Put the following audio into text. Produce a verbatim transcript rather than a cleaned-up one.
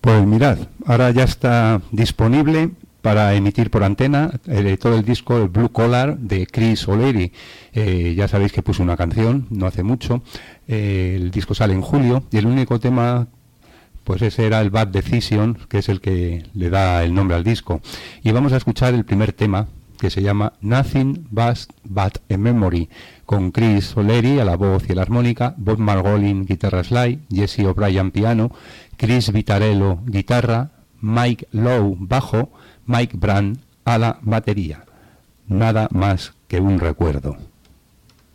Pues mirad, ahora ya está disponible para emitir por antena eh, todo el disco el Blue Collar de Chris O'Leary. Eh, ya sabéis que puso una canción no hace mucho. Eh, el disco sale en julio y el único tema, pues ese era el Bad Decision, que es el que le da el nombre al disco. Y vamos a escuchar el primer tema, que se llama Nothing But, But a Memory, con Chris O'Leary a la voz y a la armónica, Bob Margolin guitarra slide, Jesse O'Brien piano, Chris Vitarello guitarra, Mike Lowe bajo, Mike Brand a la batería. Nada más que un recuerdo.